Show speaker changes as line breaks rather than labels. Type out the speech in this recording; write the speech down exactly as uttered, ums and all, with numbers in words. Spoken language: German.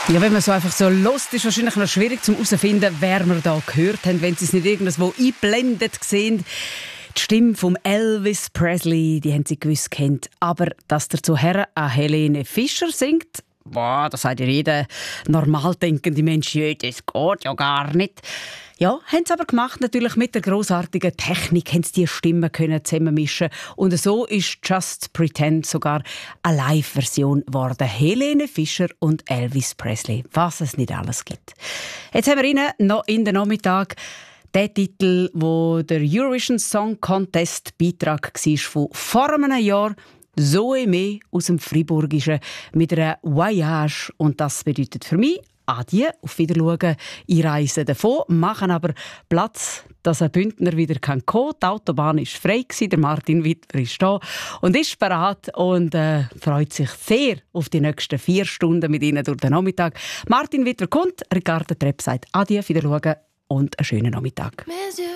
Ja, wenn man so einfach so lost, ist wahrscheinlich noch schwierig zum herauszufinden, wer wir da gehört haben, wenn sie es nicht irgendwo eingeblendet sehen. Die Stimme von Elvis Presley, die haben sie gewiss kennt. Aber dass dazu her an Helene Fischer singt, boah, das sagt ja jeder normal denkende Mensch, ja, das geht ja gar nicht. Ja, haben sie aber gemacht, natürlich mit der grossartigen Technik, haben sie die Stimmen können zusammenmischen. Und so ist Just Pretend sogar eine Live-Version geworden. Helene Fischer und Elvis Presley. Was es nicht alles gibt. Jetzt haben wir Ihnen noch in den Nachmittag den Titel, wo der Eurovision Song Contest Beitrag war von vor einem Jahr. «Zoe Me» aus dem Friburgischen mit einer Voyage. Und das bedeutet für mich Adieu, auf Wiedersehen, ich reise davon, machen aber Platz, dass ein Bündner wieder kommen kann. Die Autobahn war frei, der Martin Wittwer ist da und ist bereit und äh, freut sich sehr auf die nächsten vier Stunden mit Ihnen durch den Nachmittag. Martin Wittwer kommt, Ricardo Trepp sagt Adieu, Wiedersehen und einen schönen Nachmittag.